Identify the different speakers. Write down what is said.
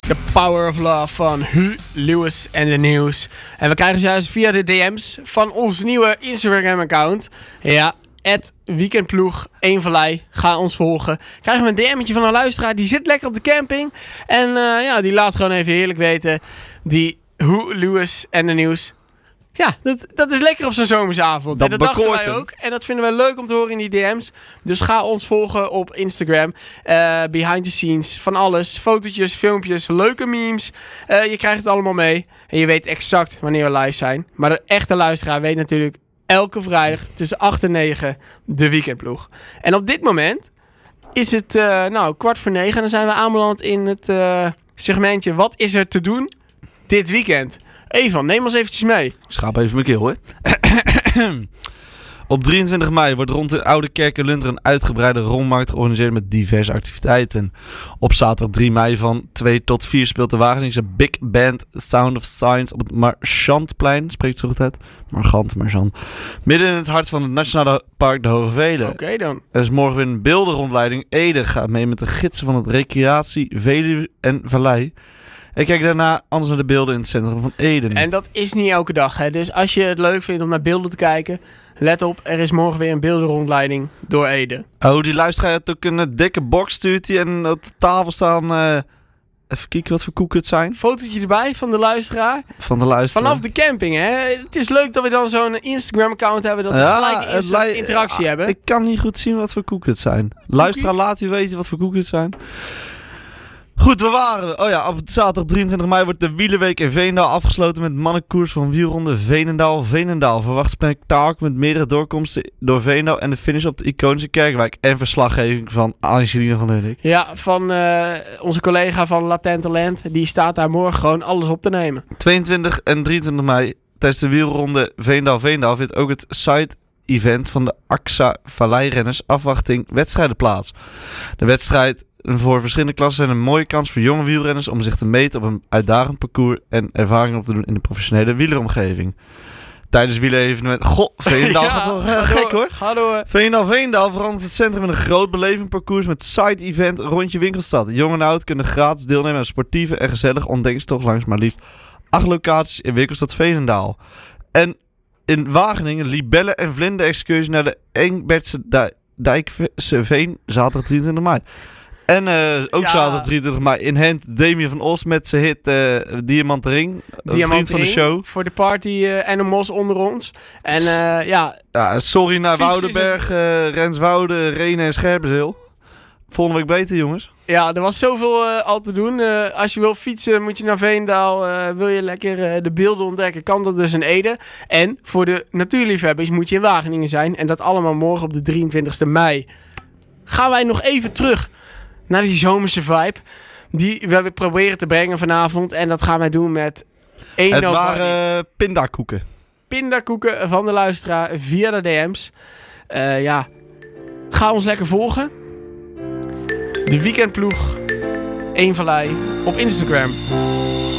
Speaker 1: The Power of Love van Huub Lewis en de Nieuws. En we krijgen ze juist via de DM's van ons nieuwe Instagram-account. Ja, @weekendploeg 1 Vallei. Ga ons volgen. Krijgen we een DM'tje van een luisteraar. Die zit lekker op de camping. En die laat gewoon even heerlijk weten. Die Huub Lewis en de Nieuws. Ja, dat is lekker op zo'n zomersavond. Dat dachten wij ook. En dat vinden wij leuk om te horen in die DM's. Dus ga ons volgen op Instagram. Behind the scenes. Van alles. Fotootjes, filmpjes, leuke memes. Je krijgt het allemaal mee. En je weet exact wanneer we live zijn. Maar de echte luisteraar weet natuurlijk elke vrijdag tussen 8 en 9 de weekendploeg. En op dit moment is het 8:45. En dan zijn we aanbeland in het segmentje Wat is er te doen dit weekend? Evan, neem ons eventjes mee.
Speaker 2: Schaap even mijn keel, hoor. Op 23 mei wordt rond de Oude Kerk in Lunteren een uitgebreide rommelmarkt georganiseerd met diverse activiteiten. Op zaterdag 3 mei van 2 tot 4 speelt de Wageningse Big Band Sound of Science op het Marchantplein. Spreekt zo goed uit? Marchant. Midden in het hart van het Nationale Park de Hoge Veluwe.
Speaker 1: Oké dan.
Speaker 2: Er is morgen weer een beeldenrondleiding. Ede gaat mee met de gidsen van het Recreatie Veluwe en Vallei. En kijk daarna anders naar de beelden in het centrum van Eden.
Speaker 1: En dat is niet elke dag, hè. Dus als je het leuk vindt om naar beelden te kijken, let op, er is morgen weer een beeldenrondleiding door Ede.
Speaker 2: Oh, die luisteraar heeft ook een dikke box, stuurt hij. En op de tafel staan... even kijken wat voor koeken het zijn.
Speaker 1: Fotootje erbij van de luisteraar.
Speaker 2: Vanaf
Speaker 1: de camping, hè. Het is leuk dat we dan zo'n Instagram-account hebben, dat we gelijk interactie hebben.
Speaker 2: Ik kan niet goed zien wat voor koeken het zijn. Luisteraar, laat u weten wat voor koeken het zijn. Goed, we waren... op zaterdag 23 mei wordt de Wielerweek in Veenendaal afgesloten met mannenkoers van wielronde Veenendaal. Verwacht spektakel met meerdere doorkomsten door Veenendaal en de finish op de iconische Kerkwijk. En verslaggeving van Angeline van Hunnik. Ja,
Speaker 1: van onze collega van Latent Talent. Die staat daar morgen gewoon alles op te nemen.
Speaker 2: 22 en 23 mei tijdens de wielronde Veenendaal vindt ook het side-event van de AXA Vallei-renners afwachting wedstrijden plaats. De wedstrijd voor verschillende klassen zijn een mooie kans voor jonge wielrenners om zich te meten op een uitdagend parcours en ervaring op te doen in de professionele wieleromgeving. Tijdens wielerevenement... Veenendaal gaat wel gek, hoor.
Speaker 1: Ga door.
Speaker 2: Veenendaal verandert het centrum in een groot belevend parcours met side-event rondje winkelstad. Jong en oud kunnen gratis deelnemen aan een sportieve en gezellige ontdekkingstocht langs maar liefst 8 locaties in winkelstad Veenendaal. En in Wageningen libellen en vlinder excursie naar de Engbertse Dijkse Veen, zaterdag 23 mei. En ook zaterdag 23 mei in Hent Damien van Os met zijn hit Diamant Ring. Vriend van de show.
Speaker 1: Voor de party en de mos onder ons. En
Speaker 2: sorry naar Woudenberg, Renswoude, Renen en Scherpenzeel. Volgende week beter, jongens.
Speaker 1: Ja, er was zoveel al te doen. Als je wil fietsen moet je naar Veenendaal. Wil je lekker de beelden ontdekken, kan dat dus in Ede. En voor de natuurliefhebbers moet je in Wageningen zijn. En dat allemaal morgen op de 23e mei. Gaan wij nog even terug naar die zomerse vibe die we proberen te brengen vanavond. En dat gaan wij doen met
Speaker 2: Het waren pindakoeken.
Speaker 1: Pindakoeken van de luisteraar via de DM's. Ga ons lekker volgen. De weekendploeg 1 Vallei op Instagram.